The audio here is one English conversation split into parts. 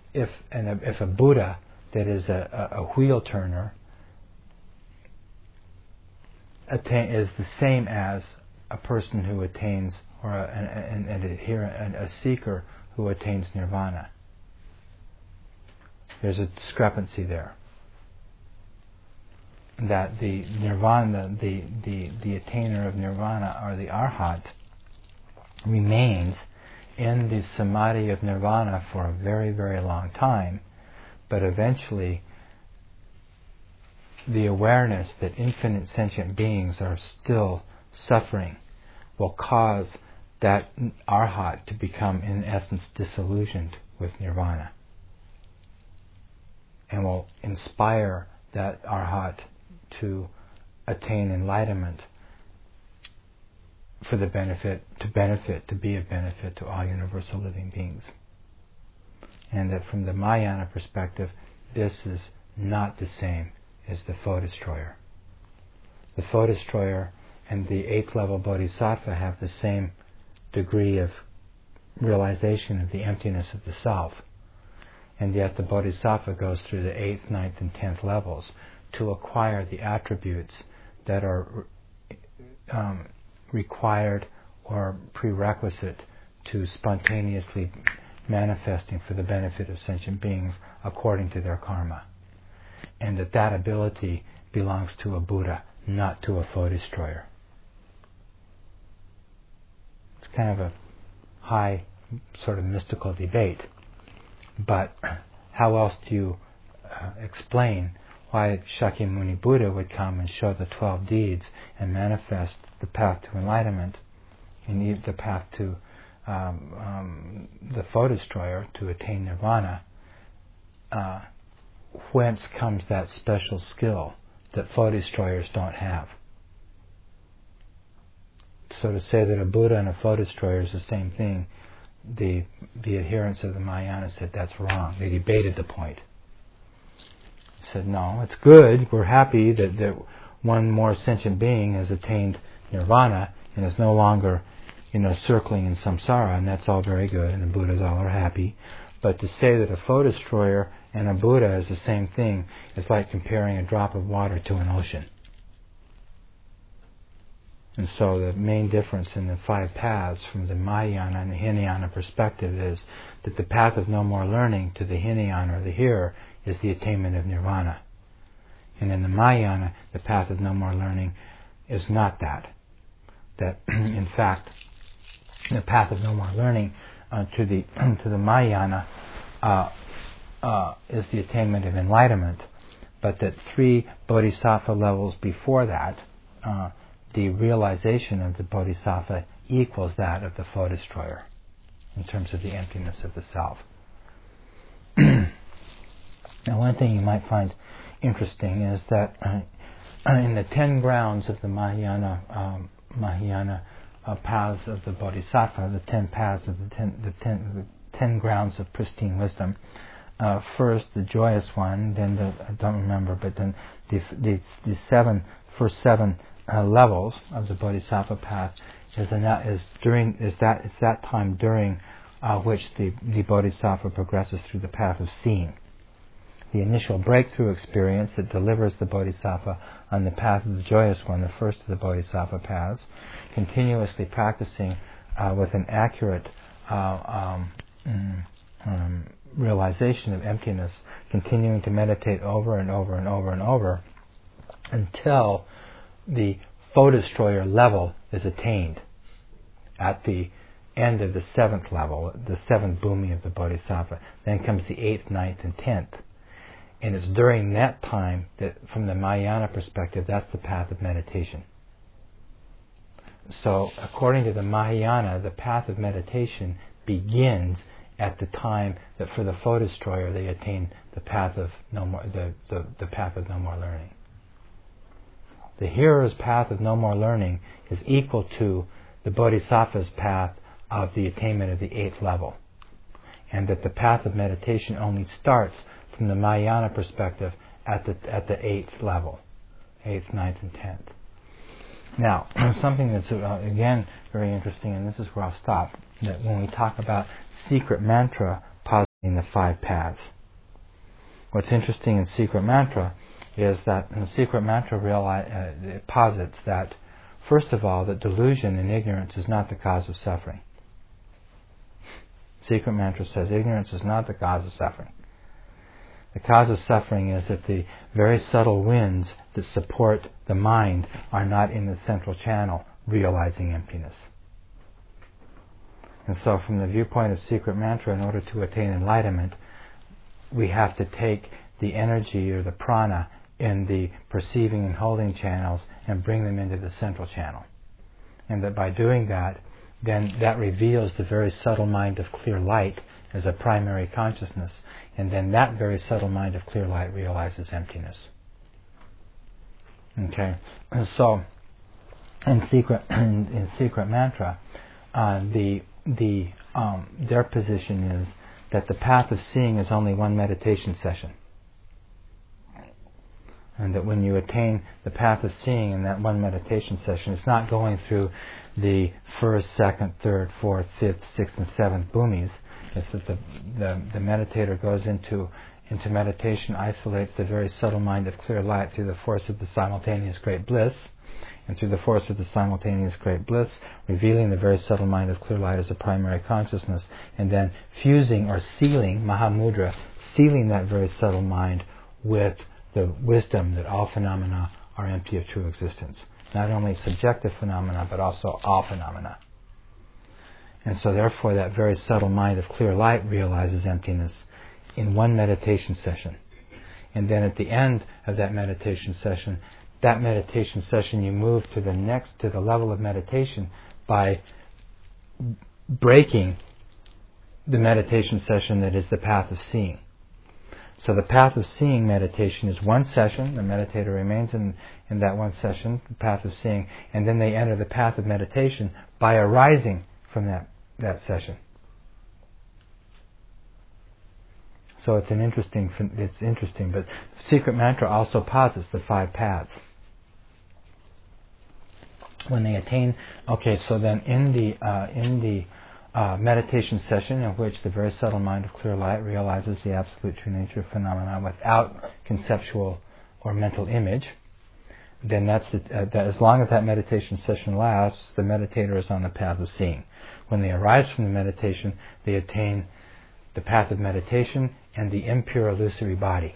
if a Buddha that is a wheel turner is the same as a person who attains, or an adherent, a seeker who attains nirvana. There's a discrepancy there. That the nirvana, the attainer of nirvana, or the arhat, remains in the samadhi of nirvana for a very, very long time, but eventually the awareness that infinite sentient beings are still suffering will cause that arhat to become, in essence, disillusioned with nirvana, and will inspire that arhat to attain enlightenment for the benefit, to be of benefit to all universal living beings. And that from the Mahayana perspective, this is not the same as the foe destroyer. The foe destroyer and the 8th level bodhisattva have the same degree of realization of the emptiness of the self, and yet the bodhisattva goes through the 8th, 9th, and 10th levels to acquire the attributes that are required or prerequisite to spontaneously manifesting for the benefit of sentient beings according to their karma. And that ability belongs to a Buddha, not to a foe destroyer. It's kind of a high sort of mystical debate, but how else do you explain why Shakyamuni Buddha would come and show the 12 deeds and manifest the path to enlightenment and the path to the foe destroyer to attain nirvana? Whence comes that special skill that foe destroyers don't have? So to say that a Buddha and a foe destroyer is the same thing, the adherents of the Mahayana said that's wrong. They debated the point. Said, no, it's good, we're happy that one more sentient being has attained nirvana and is no longer, circling in samsara, and that's all very good, and the Buddhas all are happy. But to say that a foe destroyer and a Buddha is the same thing is like comparing a drop of water to an ocean. And so the main difference in the 5 paths from the Mahayana and the Hinayana perspective is that the path of no more learning to the Hinayana or the hearer is the attainment of nirvana. And in the Mahayana, the path of no more learning is not that. That, in fact, the path of no more learning to the Mahayana is the attainment of enlightenment, but that 3 bodhisattva levels before that, the realization of the bodhisattva equals that of the foe destroyer in terms of the emptiness of the self. Now, one thing you might find interesting is that in the 10 grounds of the Mahayana paths of the Bodhisattva, the 10 paths of the 10 grounds of pristine wisdom. First, the joyous one, then I don't remember, but then the first seven levels of the Bodhisattva path is that time during which the Bodhisattva progresses through the path of seeing. The initial breakthrough experience that delivers the Bodhisattva on the path of the joyous one, the first of the Bodhisattva paths, continuously practicing with an accurate realization of emptiness, continuing to meditate over and over and over and over until the foe destroyer level is attained at the end of the 7th level, the 7th bhumi of the Bodhisattva. Then comes the 8th, 9th, and 10th. And it's during that time that, from the Mahayana perspective, that's the path of meditation. So, according to the Mahayana, the path of meditation begins at the time that, for the foe destroyer, they attain the path of no more, the path of no more learning. The hearer's path of no more learning is equal to the Bodhisattva's path of the attainment of the 8th level, and that the path of meditation only starts from the Mahayana perspective at the 8th level, 8th, 9th, and 10th. Now, something that's again very interesting, and this is where I'll stop, that when we talk about secret mantra positing the 5 paths. What's interesting in Secret Mantra is that in the Secret Mantra it posits that, first of all, that delusion and ignorance is not the cause of suffering. Secret Mantra says ignorance is not the cause of suffering. The cause of suffering is that the very subtle winds that support the mind are not in the central channel realizing emptiness. And so from the viewpoint of Secret Mantra, in order to attain enlightenment, we have to take the energy or the prana in the perceiving and holding channels and bring them into the central channel. And that by doing that, then that reveals the very subtle mind of clear light as a primary consciousness, and then that very subtle mind of clear light realizes emptiness. Okay, and so in Secret Mantra, their position is that the path of seeing is only one meditation session, and that when you attain the path of seeing in that one meditation session, it's not going through the first, second, third, fourth, fifth, sixth, and seventh bhumis. It's that the meditator goes into meditation, isolates the very subtle mind of clear light through the force of the simultaneous great bliss, and through the force of the simultaneous great bliss, revealing the very subtle mind of clear light as a primary consciousness, and then fusing or sealing, Mahamudra, sealing that very subtle mind with the wisdom that all phenomena are empty of true existence. Not only subjective phenomena, but also all phenomena. And so therefore that very subtle mind of clear light realizes emptiness in one meditation session. And then at the end of that meditation session you move to the level of meditation by breaking the meditation session that is the path of seeing. So the path of seeing meditation is one session. The meditator remains in that one session, the path of seeing, and then they enter the path of meditation by arising from that session. So it's interesting, but Secret Mantra also posits the 5 paths. When they attain, so then in the meditation session in which the very subtle mind of clear light realizes the absolute true nature of phenomena without conceptual or mental image, then that as long as that meditation session lasts, the meditator is on the path of seeing. When they arise from the meditation, they attain the path of meditation and the impure illusory body.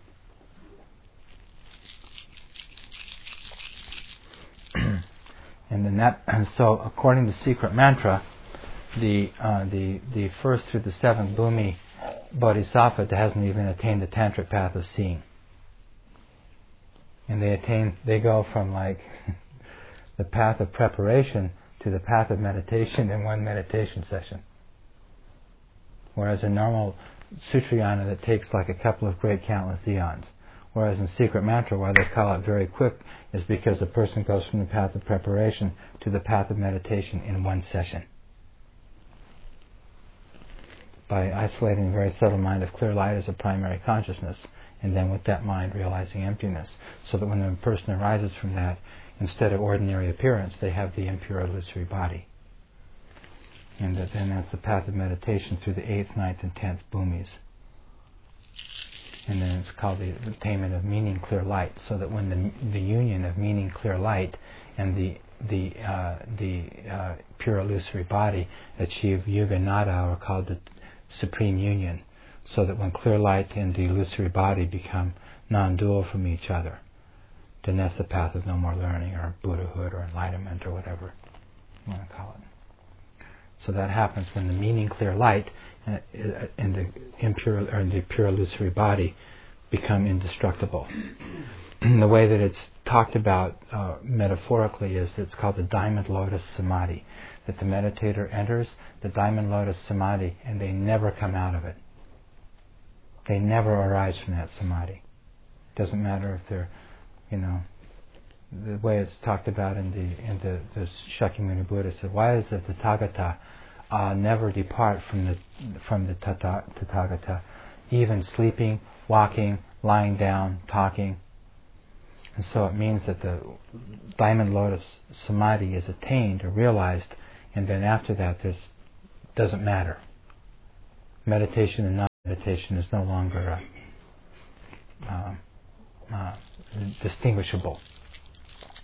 And so according to Secret Mantra, the first through the 7th bhumi bodhisattva hasn't even attained the tantric path of seeing. And they go from the path of preparation to the path of meditation in one meditation session. Whereas a normal Sutrayana that takes a couple of great countless eons. Whereas in Secret Mantra, why they call it very quick is because the person goes from the path of preparation to the path of meditation in one session. By isolating the very subtle mind of clear light as a primary consciousness, and then with that mind realizing emptiness, so that when the person arises from that, instead of ordinary appearance, they have the impure illusory body. And then that's the path of meditation through the 8th, 9th, and 10th bhumis. And then it's called the attainment of meaning clear light, so that when the union of meaning clear light and the pure illusory body achieve yuga nada, or called the supreme union, so that when clear light and the illusory body become non-dual from each other, then that's the path of no more learning, or Buddhahood, or enlightenment, or whatever you want to call it. So that happens when the meaning clear light and the impure or the pure illusory body become indestructible. The way that it's talked about metaphorically is it's called the diamond lotus samadhi. That the meditator enters the diamond lotus samadhi and they never come out of it. They never arise from that samadhi. It doesn't matter if they're, the way it's talked about in the Shakyamuni Buddha said, why is it the Tathagata never depart from the Tathagata, even sleeping, walking, lying down, talking? And so it means that the diamond lotus samadhi is attained or realized, and then after that doesn't matter. meditation and non-meditation is no longer distinguishable.